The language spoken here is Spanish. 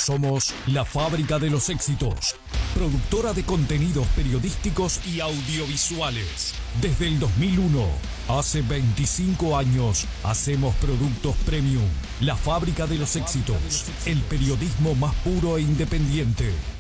Somos la fábrica de los éxitos, productora de contenidos periodísticos y audiovisuales. Desde el 2001, hace 25 años, hacemos productos premium. La fábrica de los éxitos, el periodismo más puro e independiente.